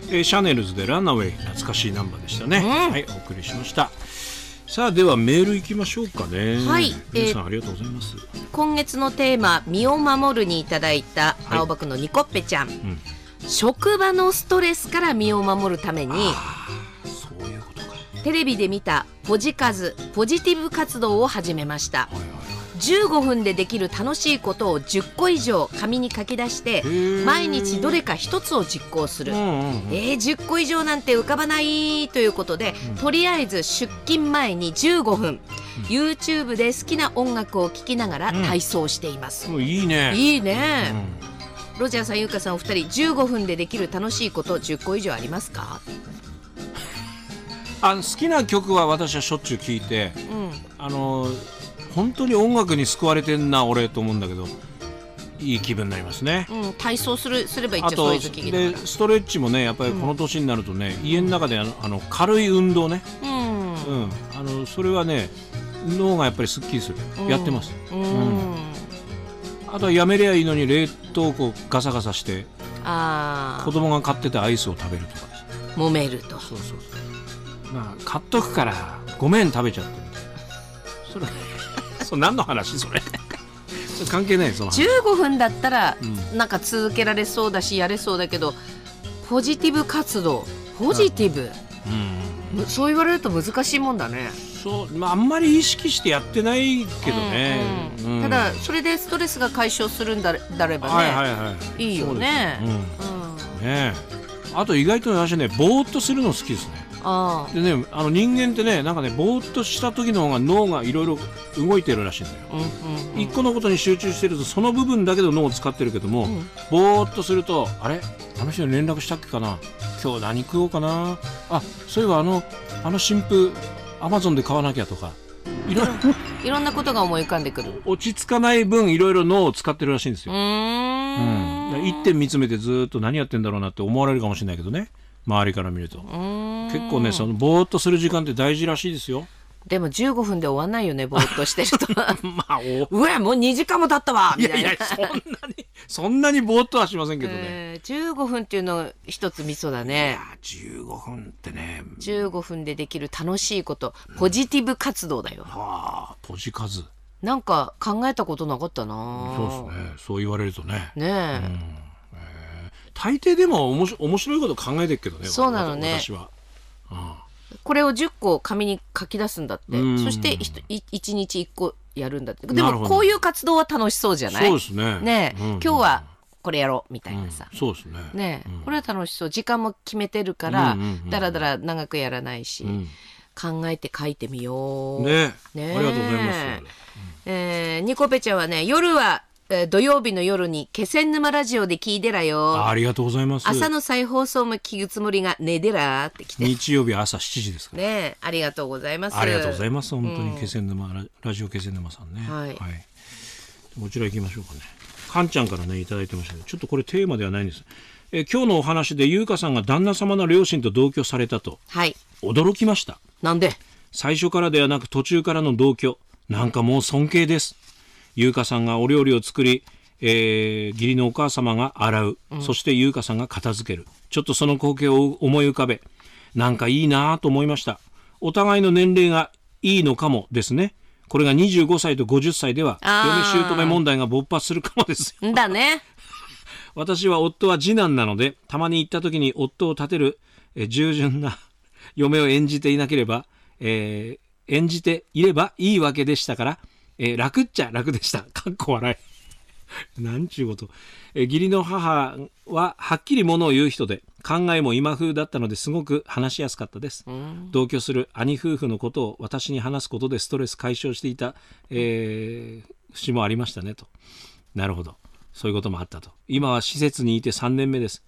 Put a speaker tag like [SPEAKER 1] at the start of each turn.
[SPEAKER 1] シャネルズでランナウェイ、懐かしいナンバーでしたね、はい、お送りしました。さあではメールいきましょうかね。
[SPEAKER 2] はい、
[SPEAKER 1] 皆さんありがとうございます。
[SPEAKER 2] 今月のテーマ身を守るにいただいた青葉区のニコッペちゃん、職場のストレスから身を守るために
[SPEAKER 1] そういうことか。
[SPEAKER 2] テレビで見たポジティブ活動を始めました。15分でできる楽しいことを10個以上紙に書き出して毎日どれか1つを実行する。10個以上なんて浮かばないということで、とりあえず出勤前に15分、YouTube で好きな音楽を聴きながら体操しています。
[SPEAKER 1] いいね。
[SPEAKER 2] いいね、ロジャーさん、ゆうかさん、お二人15分でできる楽しいこと10個以上ありますか？
[SPEAKER 1] 好きな曲は私はしょっちゅう聴いて、本当に音楽に救われてんな俺と思うんだけど、いい気分になりますね。
[SPEAKER 2] 体操すればいいっちゃそういう時
[SPEAKER 1] でストレッチもね、やっぱりこの年になるとね、家の中で軽い運動ね、それはね脳がやっぱりすっきりする、やってます。あとはやめりゃいいのに冷凍庫ガサガサして子供が買ってたアイスを食べるとかですね、
[SPEAKER 2] 揉めると。
[SPEAKER 1] そう買っとくからごめん食べちゃってみたいな、それ何の話それ関係ない。その
[SPEAKER 2] 15分だったらなんか続けられそうだしやれそうだけど、ポジティブ活動、ポジティブ、そう言われると難しいもんだね。
[SPEAKER 1] そう、あんまり意識してやってないけどね、
[SPEAKER 2] ただそれでストレスが解消するんだればね、いいよね。あと意外と私ね、ぼーっとするの好きですね。でね、人間ってね、なんかね、ぼーっとした時の方が脳がいろいろ動いてるらしいんだよ。一個のことに集中してるとその部分だけど脳を使ってるけども、ぼーっとすると、あれあの人に連絡したっけかな、今日何食おうかな、そういえばあの新風アマゾンで買わなきゃとか、 いろんなことが思い浮かんでくる。
[SPEAKER 1] 落ち着かない分いろいろ脳を使ってるらしいんですよ。一点見つめてずっと何やってんだろうなって思われるかもしれないけどね、周りから見ると。結構ね、そのぼーっとする時間って大事らしいですよ。
[SPEAKER 2] でも15分で終わんないよね、ぼーっとしてるとうわ、もう2時間も経ったわみたいな。
[SPEAKER 1] そんなにぼーっとはしませんけどね。
[SPEAKER 2] 15分っていうの一つミソだね。
[SPEAKER 1] 15分ってね、
[SPEAKER 2] 15分でできる楽しいこと、ポジティブ活動だよ。
[SPEAKER 1] ポジ活
[SPEAKER 2] なんか考えたことなかったな。
[SPEAKER 1] そうですね、そう言われるとね。大抵でも面白いこと考えてるけどね。
[SPEAKER 2] そうなのね。
[SPEAKER 1] 私は
[SPEAKER 2] これを10個紙に書き出すんだって。そして1日1個やるんだって。でもこういう活動は楽しそうじゃない？
[SPEAKER 1] そうですね。
[SPEAKER 2] ねえ、今日はこれやろうみたいなさ。
[SPEAKER 1] そうですね。
[SPEAKER 2] ねえ、これは楽しそう。時間も決めてるからだらだら長くやらないし、考えて書いてみよう。
[SPEAKER 1] ねえ、ありがとうございます。
[SPEAKER 2] ニコペちゃんはね、夜は土曜日の夜に気仙沼ラジオで聞いてらよ。
[SPEAKER 1] ありがとうございます。
[SPEAKER 2] 朝の再放送も聞くつもりがねでらって来て。
[SPEAKER 1] 日曜日朝7時ですから
[SPEAKER 2] ね。ありがとうございます。
[SPEAKER 1] ありがとうございます。本当に気仙沼ラジオ気仙沼さんね。はい。こちら行きましょうかね。かんちゃんからねいただいてましたけど、ちょっとこれテーマではないんです。今日のお話で優香さんが旦那様の両親と同居されたと。
[SPEAKER 2] はい。
[SPEAKER 1] 驚きました。
[SPEAKER 2] なんで？
[SPEAKER 1] 最初からではなく途中からの同居。なんかもう尊敬です。優香さんがお料理を作り、義理のお母様が洗う、そして優香さんが片付ける。ちょっとその光景を思い浮かべ、なんかいいなと思いました。お互いの年齢がいいのかもですね。これが25歳と50歳では嫁姑問題が勃発するかもですよ。
[SPEAKER 2] だね。
[SPEAKER 1] 私は夫は次男なので、たまに行った時に夫を立てる、従順な嫁を演じていなければ、演じていればいいわけでしたから、楽っちゃ楽でした。かっこ笑い。なんちゅうこと。義理の母ははっきりものを言う人で、考えも今風だったのですごく話しやすかったです。同居する兄夫婦のことを私に話すことでストレス解消していた、節もありましたねと。なるほど。そういうこともあったと。今は施設にいて3年目です。